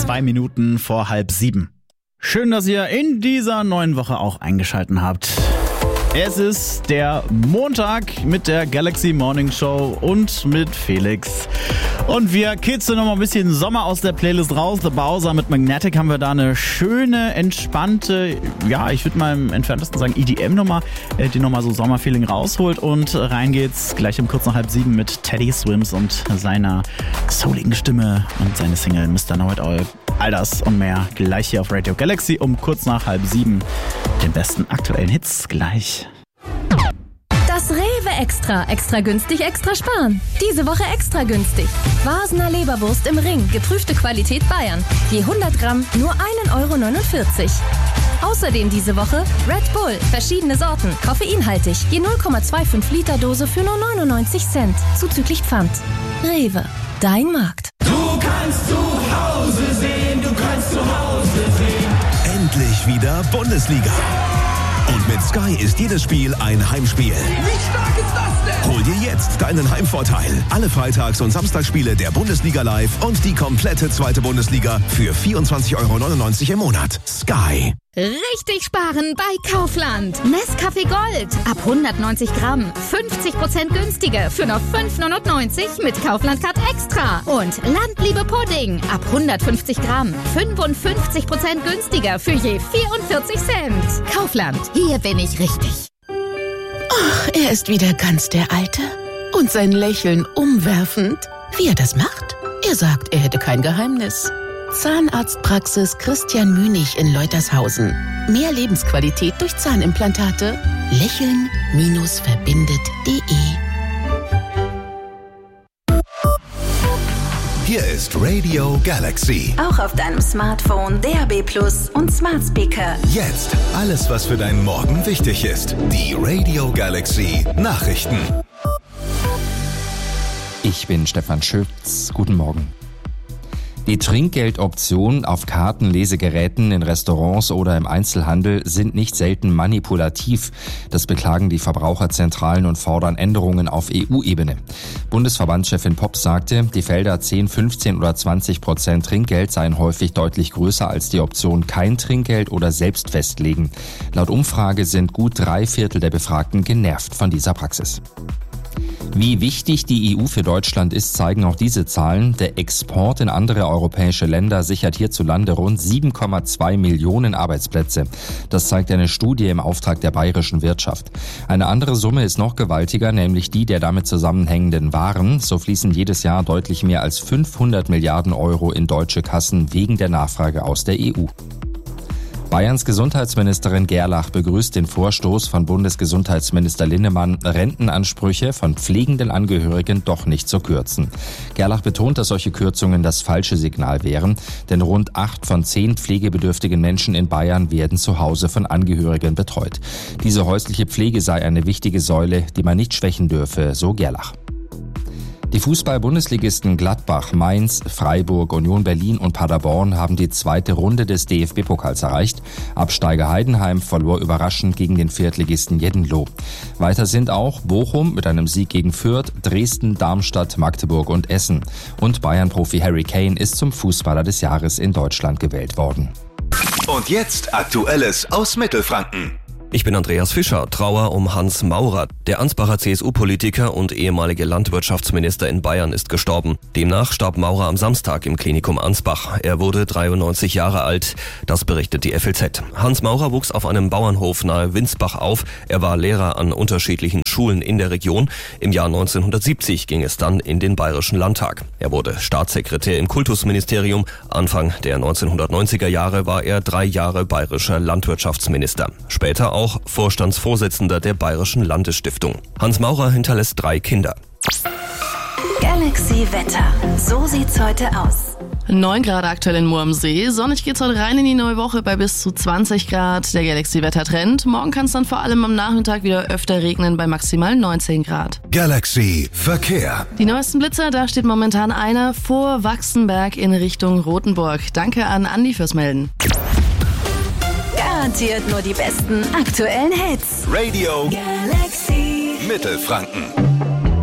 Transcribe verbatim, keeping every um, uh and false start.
zwei Minuten vor halb sieben. Schön, dass ihr in dieser neuen Woche auch eingeschaltet habt. Es ist der Montag mit der Galaxy Morning Show und mit Felix. Und wir kitzeln noch mal ein bisschen Sommer aus der Playlist raus. The Bowser mit Magnetic haben wir da eine schöne, entspannte, ja, ich würde mal im entferntesten sagen E D M-Nummer, die nochmal so Sommerfeeling rausholt. Und rein geht's gleich um kurz nach halb sieben mit Teddy Swims und seiner souligen Stimme und seine Single Mister Know It All. All das und mehr gleich hier auf Radio Galaxy um kurz nach halb sieben. Den besten aktuellen Hits gleich. Das Rewe Extra. Extra günstig, extra sparen. Diese Woche extra günstig. Vasener Leberwurst im Ring. Geprüfte Qualität Bayern. Je hundert Gramm nur ein Euro neunundvierzig. Außerdem diese Woche Red Bull. Verschiedene Sorten. Koffeinhaltig. Je null Komma fünfundzwanzig Liter Dose für nur neunundneunzig Cent. Zuzüglich Pfand. Rewe. Dein Markt. Du kannst zu Hause sehen. Du kannst zu Hause sehen. Endlich wieder Bundesliga. Und mit Sky ist jedes Spiel ein Heimspiel. Wie stark ist das denn? Hol dir jetzt deinen Heimvorteil. Alle Freitags- und Samstagsspiele der Bundesliga live und die komplette zweite Bundesliga für vierundzwanzig Euro neunundneunzig im Monat. Sky. Richtig sparen bei Kaufland. Nescafé Gold ab hundertneunzig Gramm. fünfzig Prozent günstiger für nur fünf Euro neunundneunzig mit Kaufland Card Extra. Und Landliebe Pudding ab hundertfünfzig Gramm. fünfundfünfzig Prozent günstiger für je vierundvierzig Cent. Kaufland, hier bin ich richtig. Ach, er ist wieder ganz der Alte. Und sein Lächeln umwerfend. Wie er das macht? Er sagt, er hätte kein Geheimnis. Zahnarztpraxis Christian Münig in Leutershausen. Mehr Lebensqualität durch Zahnimplantate. Lächeln verbindet punkt de. Hier ist Radio Galaxy. Auch auf deinem Smartphone, D A B Plus und Smart Speaker. Jetzt alles, was für deinen Morgen wichtig ist. Die Radio Galaxy Nachrichten. Ich bin Stefan Schütz. Guten Morgen. Die Trinkgeldoptionen auf Kartenlesegeräten in Restaurants oder im Einzelhandel sind nicht selten manipulativ. Das beklagen die Verbraucherzentralen und fordern Änderungen auf E U-Ebene. Bundesverbandschefin Pops sagte, die Felder zehn, fünfzehn oder zwanzig Prozent Trinkgeld seien häufig deutlich größer als die Option kein Trinkgeld oder selbst festlegen. Laut Umfrage sind gut drei Viertel der Befragten genervt von dieser Praxis. Wie wichtig die E U für Deutschland ist, zeigen auch diese Zahlen. Der Export in andere europäische Länder sichert hierzulande rund sieben Komma zwei Millionen Arbeitsplätze. Das zeigt eine Studie im Auftrag der bayerischen Wirtschaft. Eine andere Summe ist noch gewaltiger, nämlich die der damit zusammenhängenden Waren. So fließen jedes Jahr deutlich mehr als fünfhundert Milliarden Euro in deutsche Kassen wegen der Nachfrage aus der E U. Bayerns Gesundheitsministerin Gerlach begrüßt den Vorstoß von Bundesgesundheitsminister Linnemann, Rentenansprüche von pflegenden Angehörigen doch nicht zu kürzen. Gerlach betont, dass solche Kürzungen das falsche Signal wären, denn rund acht von zehn pflegebedürftigen Menschen in Bayern werden zu Hause von Angehörigen betreut. Diese häusliche Pflege sei eine wichtige Säule, die man nicht schwächen dürfe, so Gerlach. Die Fußball-Bundesligisten Gladbach, Mainz, Freiburg, Union Berlin und Paderborn haben die zweite Runde des D F B-Pokals erreicht. Absteiger Heidenheim verlor überraschend gegen den Viertligisten Jeddenloh. Weiter sind auch Bochum mit einem Sieg gegen Fürth, Dresden, Darmstadt, Magdeburg und Essen. Und Bayern-Profi Harry Kane ist zum Fußballer des Jahres in Deutschland gewählt worden. Und jetzt Aktuelles aus Mittelfranken. Ich bin Andreas Fischer. Trauer um Hans Maurer. Der Ansbacher C S U-Politiker und ehemalige Landwirtschaftsminister in Bayern ist gestorben. Demnach starb Maurer am Samstag im Klinikum Ansbach. Er wurde dreiundneunzig Jahre alt. Das berichtet die F A Z. Hans Maurer wuchs auf einem Bauernhof nahe Winsbach auf. Er war Lehrer an unterschiedlichen Schulen in der Region. Im Jahr neunzehnhundertsiebzig ging es dann in den Bayerischen Landtag. Er wurde Staatssekretär im Kultusministerium. Anfang der neunzehnhundertneunziger Jahre war er drei Jahre bayerischer Landwirtschaftsminister. Später auch auch Vorstandsvorsitzender der Bayerischen Landesstiftung. Hans Maurer hinterlässt drei Kinder. Galaxy Wetter. So sieht's heute aus. neun Grad aktuell in Moor am See. Sonnig geht's heute rein in die neue Woche bei bis zu zwanzig Grad. Der Galaxy-Wettertrend. Morgen kann es dann vor allem am Nachmittag wieder öfter regnen bei maximal neunzehn Grad. Galaxy Verkehr. Die neuesten Blitzer, da steht momentan einer vor Wachsenberg in Richtung Rothenburg. Danke an Andi fürs Melden. Garantiert nur die besten aktuellen Hits. Radio Galaxy Mittelfranken.